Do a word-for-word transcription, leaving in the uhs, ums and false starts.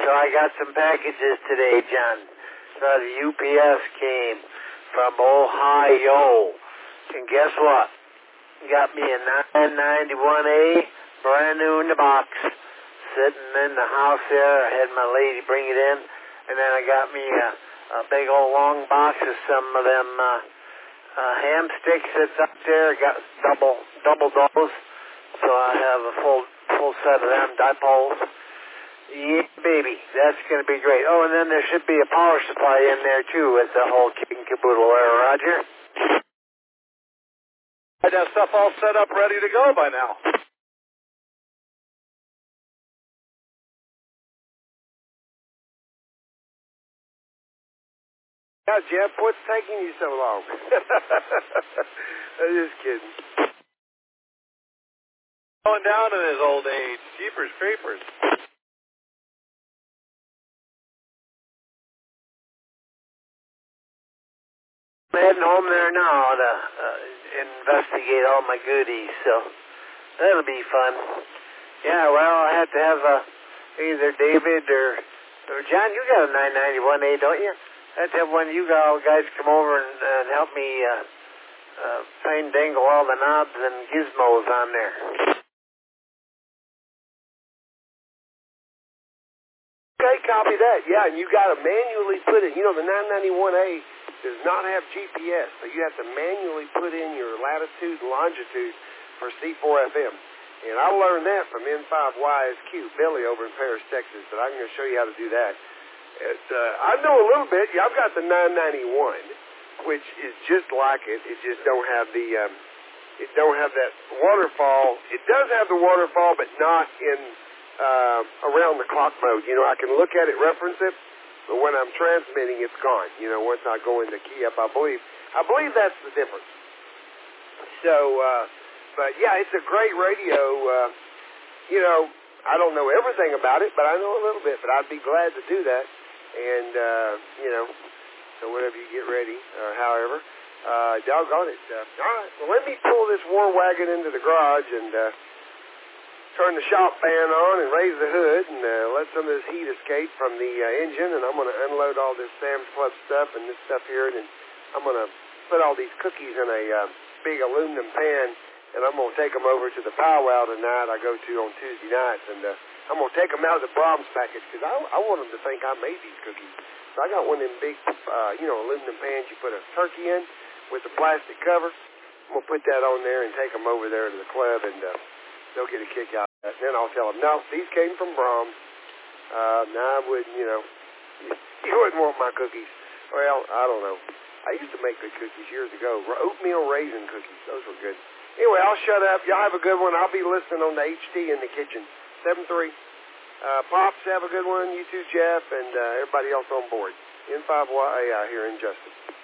so I got some packages today, John. So the U P S came from Ohio. And guess what? Got me a nine ninety-one A, brand new in the box, sitting in the house there. I had my lady bring it in. And then I got me a, a big old long box of some of them uh, uh, ham sticks that's up there. Got double double those. So I have a full full set of them, dipoles. Yeah, baby, that's going to be great. Oh, and then there should be a power supply in there, too, with the whole kit and caboodle there, Roger. I got stuff all set up, ready to go by now. Yeah, Jeff, what's taking you so long? I'm just kidding. Going down in his old age. Jeepers creepers. I'm heading home there now to uh, investigate all my goodies, so that'll be fun. Yeah, well, I have to have uh, either David or, or John. You got a nine ninety-one A, don't you? I have to have one of you guys come over and, and help me uh, uh, find dangle all the knobs and gizmos on there. Okay, copy that. Yeah, and you got to manually put it. You know, the nine ninety-one A does not have G P S, so you have to manually put in your latitude and longitude for C four F M. And I learned that from N five Y S Q, Billy over in Paris, Texas, but I'm going to show you how to do that. It, uh, I know a little bit. Yeah, I've got the nine ninety-one, which is just like it. It just don't have the, um, it don't have that waterfall. It does have the waterfall, but not in uh, around the clock mode. You know, I can look at it, reference it, but when I'm transmitting, it's gone. You know, once I go into key up, I believe, I believe that's the difference. So, uh, but yeah, it's a great radio. Uh, you know, I don't know everything about it, but I know a little bit. But I'd be glad to do that. And, uh, you know, so whenever you get ready, or however, uh, doggone it. Uh, all right, well, let me pull this war wagon into the garage and uh, turn the shop fan on and raise the hood and uh, let some of this heat escape from the uh, engine. And I'm going to unload all this Sam's Club stuff and this stuff here. And then I'm going to put all these cookies in a uh, big aluminum pan. And I'm going to take them over to the powwow tonight I go to on Tuesday nights. And uh, I'm going to take them out of the Brahms package because I, I want them to think I made these cookies. So I got one of them big, uh, you know, aluminum pans you put a turkey in with the plastic cover. I'm going to put that on there and take them over there to the club, and uh, they'll get a kick out of that. And then I'll tell them, no, these came from Brahms. Uh, no, I wouldn't, you know, you, you wouldn't want my cookies. Well, I don't know. I used to make good cookies years ago. Oatmeal raisin cookies. Those were good. Anyway, I'll shut up. Y'all have a good one. I'll be listening on the H T in the kitchen. seven three. Uh, Pops, have a good one. You too, Jeff, and uh, everybody else on board. N five Y out here in Justin.